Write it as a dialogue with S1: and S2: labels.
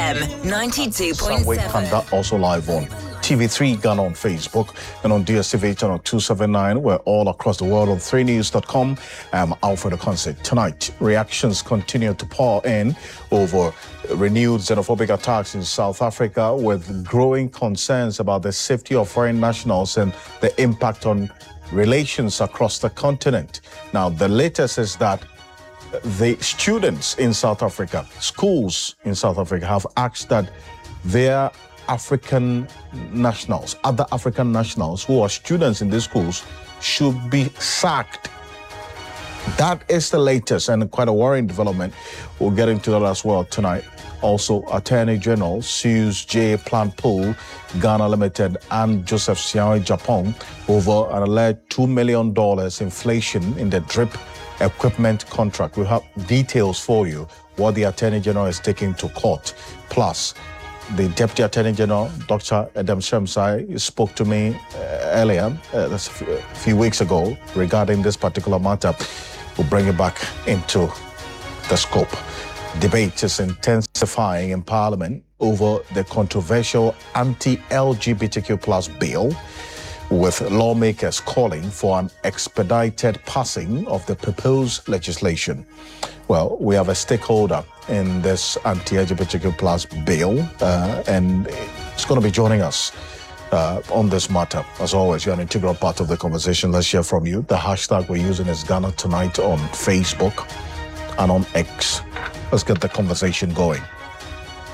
S1: FM 92.7.
S2: Kanda, also live on TV3 Ghana on Facebook and on DSTV channel 279. We're all across the world on 3news.com. I'm Alfred Okonse. Tonight, reactions continue to pour in over renewed xenophobic attacks in South Africa, with growing concerns about the safety of foreign nationals and the impact on relations across the continent. Now, the latest is that the students in South Africa, schools in South Africa, have asked that their African nationals, other African nationals who are students in these schools, should be sacked. That is the latest and quite a worrying development. We'll get into that as well tonight. Also, Attorney General sues J Plant Pool, Ghana Limited, and Joseph Siawe Japan over an alleged $2 million inflation in the drip equipment contract. We have details for you, what the Attorney General is taking to court. Plus, the Deputy Attorney General, Dr. Adam Shemsai, spoke to me earlier, a few weeks ago, regarding this particular matter. We'll bring it back into the scope. Debate is intensifying in Parliament over the controversial anti-LGBTQ plus bill, with lawmakers calling for an expedited passing of the proposed legislation. Well, we have a stakeholder in this anti-LGBTQ plus bill, and it's going to be joining us on this matter. As always, you're an integral part of the conversation. Let's hear from you. The hashtag we're using is Ghana Tonight on Facebook and on X. Let's get the conversation going.